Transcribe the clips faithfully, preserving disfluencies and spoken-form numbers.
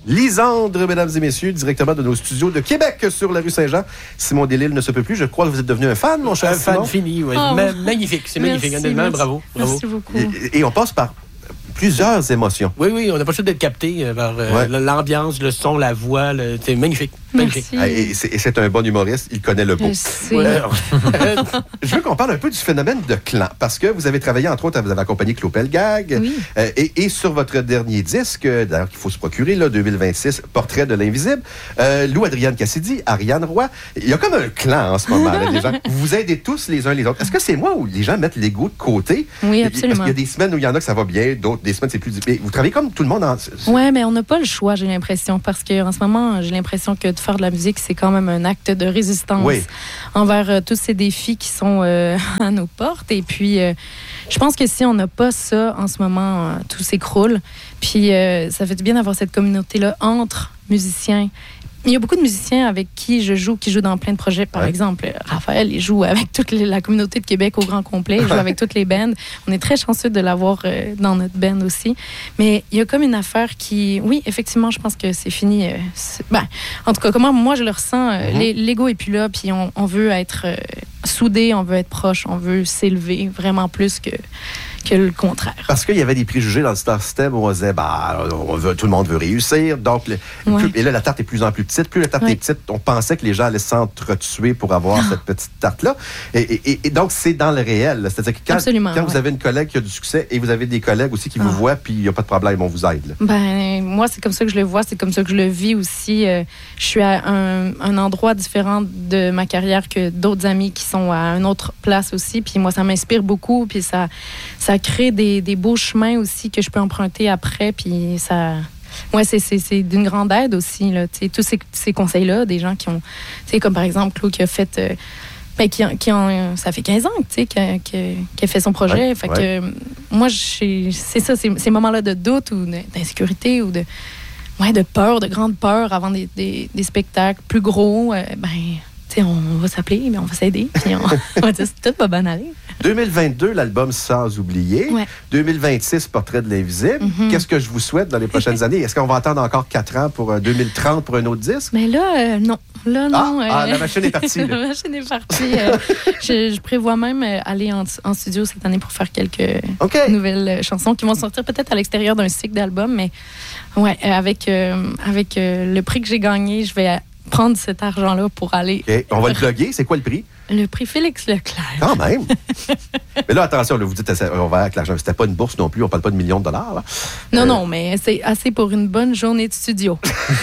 Lisandre, mesdames et messieurs, directement de nos studios de Québec sur la rue Saint-Jean. Simon Delisle ne se peut plus. Je crois que vous êtes devenu un fan, mon cher Un fan Simon. fini, oui. Oh. Ma- magnifique, c'est magnifique. Merci, Honnêtement, merci. bravo. bravo. Merci beaucoup. Et, et on passe par plusieurs émotions. Oui, oui, on n'a pas le choix d'être capté euh, par euh, Ouais. l'ambiance, le son, la voix. Le... C'est magnifique. Magnifique. Merci. Et c'est, et c'est un bon humoriste, il connaît le beau. Je sais. Ouais. Euh, je veux qu'on parle un peu du phénomène de clan, parce que vous avez travaillé, entre autres, vous avez accompagné Claude Pelgag, Oui. euh, et, et sur votre dernier disque, euh, d'ailleurs qu'il faut se procurer, là, deux mille vingt-six, Portrait de l'invisible, euh, Lou Adrienne Cassidy, Ariane Roy, il y a comme un clan en ce moment, là, les gens. Vous vous aidez tous les uns les autres. Est-ce que c'est moi où les gens mettent l'ego de côté? Oui, Parce absolument. qu'il y a des semaines où il y en a que ça va bien, d'autres, des semaines c'est plus difficile. Vous travaillez comme tout le monde en... Ouais, mais on n'a pas le choix, j'ai l'impression, parce qu'en ce moment, j'ai l'impression que de faire de la musique, c'est quand même un acte de résistance Oui. envers euh, tous ces défis qui sont euh, à nos portes. Et puis, euh, je pense que si on n'a pas ça en ce moment, euh, tout s'écroule. Puis, euh, ça fait du bien d'avoir cette communauté-là entre musiciens. Il y a beaucoup de musiciens avec qui je joue, qui jouent dans plein de projets. Par Ouais. exemple, Raphaël, il joue avec toute les- la communauté de Québec au grand complet. Il joue avec toutes les bands. On est très chanceux de l'avoir euh, dans notre band aussi. Mais il y a comme une affaire qui... Oui, effectivement, je pense que c'est fini. euh, c'est- ben, en tout cas, comment moi, je le ressens. euh, Mhm. l'é- L'ego est plus là, puis on, on veut être euh, soudé, on veut être proche, on veut s'élever vraiment plus que, que le contraire. Parce qu'il y avait des préjugés dans le Star System où on disait, bah, on veut, tout le monde veut réussir. Donc, le- Ouais. plus- et là, la tarte est de plus en plus petite. Plus la tarte Ouais. est petite, on pensait que les gens allaient s'entretuer pour avoir cette petite tarte-là. Et, et- et- et donc, c'est dans le réel. là. C'est-à-dire que quand, Absolument, quand vous ouais. avez une collègue qui a du succès et vous avez des collègues aussi qui vous Ah. voient, puis il n'y a pas de problème, on vous aide. là. Ben, moi, c'est comme ça que je le vois, c'est comme ça que je le vis aussi. Euh, je suis à un, un endroit différent de ma carrière que d'autres amis qui sont à une autre place aussi. Puis moi, ça m'inspire beaucoup, puis ça, ça crée des, des beaux chemins aussi que je peux emprunter après. Puis ça... Ouais, c'est, c'est, c'est d'une grande aide aussi, là. Tu sais, tous ces, ces conseils-là, des gens qui ont... Tu sais, comme par exemple, Claude qui a fait... euh, ben, qui, qui ont, ça fait quinze ans, tu sais, qu'il a, qu'il a fait son projet. Ouais, fait ouais. que euh, moi, j'ai- c'est ça, ces, ces moments-là de doute ou de- d'insécurité ou de, ouais, de peur, de grande peur avant des, des, des spectacles plus gros, euh, ben, tu sais, on va s'appeler, mais on va s'aider, puis on, on va dire, tout va bien aller. deux mille vingt-deux, l'album Sans oublier. Ouais. deux mille vingt-six, Portrait de l'invisible. Mhm. Qu'est-ce que je vous souhaite dans les prochaines années? Est-ce qu'on va attendre encore quatre ans pour euh, deux mille trente pour un autre disque? Mais là, euh, non. Là, Ah, non. ah, euh, la machine est partie. là. La machine est partie. euh, je, je prévois même euh, aller en, en studio cette année pour faire quelques OK. nouvelles euh, chansons qui vont sortir peut-être à l'extérieur d'un cycle d'albums, mais ouais, euh, avec, euh, avec euh, le prix que j'ai gagné, je vais prendre cet argent-là pour aller. OK. On va le plugger. C'est quoi le prix? Le prix Félix Leclerc. Quand même. Mais là, attention, là, vous dites, on va avec l'argent. C'était pas une bourse non plus. On parle pas de millions de dollars. là. Non, Euh, non, mais c'est assez pour une bonne journée de studio.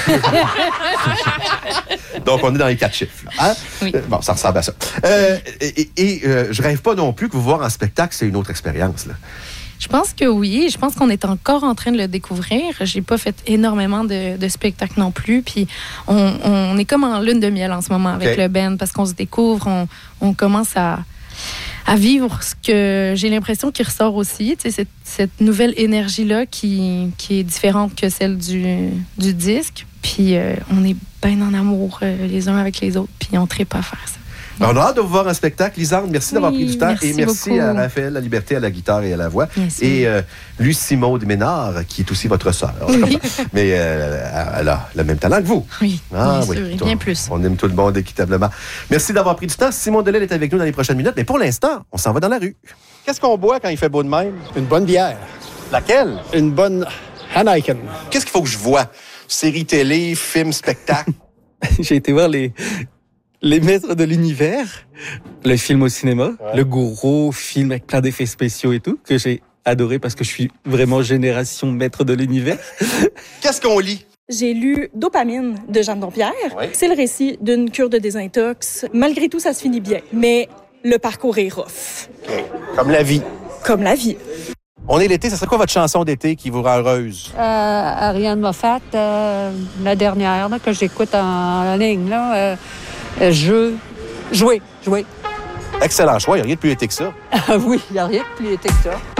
Donc, on est dans les quatre chiffres. là, hein? Oui. Euh, Bon, ça ressemble à ça. Euh, et et, et, euh, je rêve pas non plus que vous voir en spectacle, c'est une autre expérience. là. Je pense que oui. Je pense qu'on est encore en train de le découvrir. J'ai pas fait énormément de, de spectacles non plus. Puis on, on est comme en lune de miel en ce moment avec OK. le band parce qu'on se découvre, on, on commence à, à vivre ce que j'ai l'impression qui ressort aussi. Tu sais, cette, cette nouvelle énergie-là qui, qui est différente que celle du, du disque. Puis euh, on est bien en amour euh, les uns avec les autres. Puis on tripe à faire ça. On a hâte de vous voir en spectacle. Lisande, merci d'avoir Oui, pris du temps. merci et merci beaucoup. à Raphaël La Liberté à la guitare et à la voix. Bien sûr. Et euh, Lucie Maud Ménard, qui est aussi votre sœur. Oui. Mais euh, elle a le même talent que vous. Oui, Ah, bien oui. sûr, et On- bien plus. On aime tout le monde équitablement. Merci d'avoir pris du temps. Simon Delisle est avec nous dans les prochaines minutes. Mais pour l'instant, on s'en va dans la rue. Qu'est-ce qu'on boit quand il fait beau de même? Une bonne bière. Laquelle? Une bonne Heineken. Qu'est-ce qu'il faut que je vois? Série télé, film, spectacle? J'ai été voir les, les Maîtres de l'Univers, le film au cinéma, le gros film avec plein d'effets spéciaux et tout, que j'ai adoré parce que je suis vraiment génération Maître de l'Univers. Qu'est-ce qu'on lit? J'ai lu Dopamine de Jeanne Dompierre. Oui. C'est le récit d'une cure de désintox. Malgré tout, ça se finit bien. Mais le parcours est rough. OK. Comme la vie. Comme la vie. On est l'été. Ça serait quoi votre chanson d'été qui vous rend heureuse? Euh, Ariane Moffat, euh, la dernière là, que j'écoute en, en ligne, là, euh, euh, je, jouer, jouer. Excellent choix. Il n'y a rien de plus été que ça. Ah oui, il n'y a rien de plus été que ça.